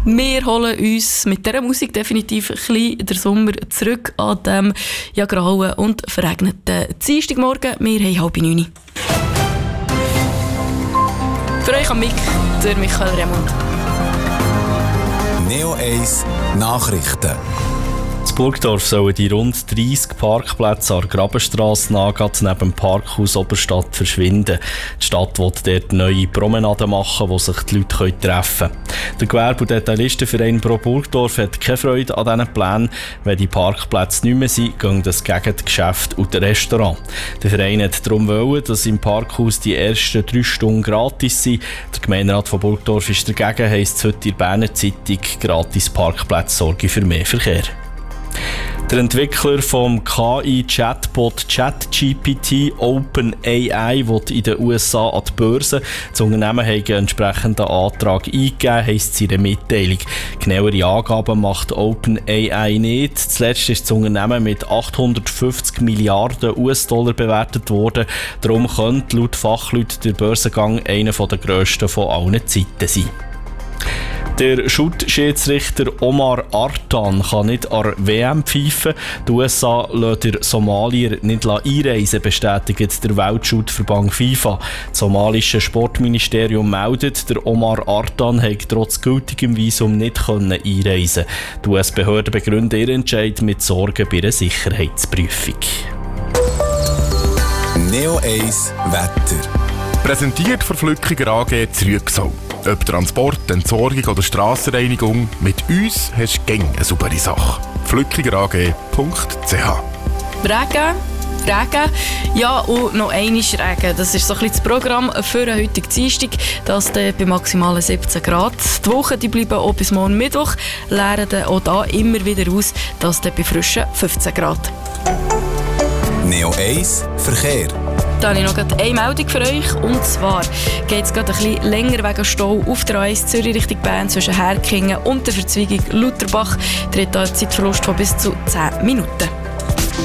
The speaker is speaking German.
Wir holen uns mit dieser Musik definitiv ein bisschen den Sommer zurück an dem grauen und verregneten Dienstagmorgen. Wir haben 8:30. Für euch am Mic, der Michael Remund. Neo 1 Nachrichten. In Burgdorf sollen die rund 30 Parkplätze an der Grabenstrasse neben dem Parkhaus Oberstadt verschwinden. Die Stadt will dort neue Promenaden machen, wo sich die Leute treffen können. Der Gewerbe- und Detailistenverein Pro Burgdorf hat keine Freude an diesen Plänen. Wenn die Parkplätze nicht mehr sind, gehen das gegen die Geschäfte und das Restaurant. Der Verein hat darum wollen, dass im Parkhaus die ersten 3 Stunden gratis sind. Der Gemeinderat von Burgdorf ist dagegen, heisst es heute in der Berner Zeitung, gratis Parkplätze sorgen für mehr Verkehr. Der Entwickler vom KI-Chatbot ChatGPT OpenAI will in den USA an die Börse. Das Unternehmen hat einen entsprechenden Antrag eingegeben, heisst es in der Mitteilung. Genauere Angaben macht OpenAI nicht. Zuletzt ist das Unternehmen mit 850 Milliarden US-Dollar bewertet worden. Darum könnte laut Fachleuten der Börsengang einer der grössten von allen Zeiten sein. Der Schuttschiedsrichter Omar Artan kann nicht an der WM pfeifen. Die USA lassen den Somalier nicht einreisen, bestätigt der Weltschuttverband FIFA. Das somalische Sportministerium meldet, der Omar Artan hätte trotz gültigem Visum nicht einreisen können. Die US-Behörden begründen ihren Entscheid mit Sorgen bei einer Sicherheitsprüfung. Neo 1 Wetter. Präsentiert von Flückiger AG Zrügsau. Ob Transport, Entsorgung oder Strassenreinigung, mit uns hast du gäng eine saubere Sache. flückigerag.ch. Regen, ja, und noch einmal Regen. Das ist so ein bisschen das Programm für den heutigen Dienstag. Das bei maximalen 17 Grad. Die Wochen die bleiben auch bis morgen Mittwoch, leeren dann auch da immer wieder aus, das bei frischen 15 Grad. Neo 1 Verkehr. Da habe ich noch eine Meldung für euch. Und zwar geht es gerade ein bisschen länger wegen Stau auf der A1 Zürich Richtung Bern zwischen Herkingen und der Verzweigung Lutherbach. Tritt da ein Zeitverlust von bis zu 10 Minuten.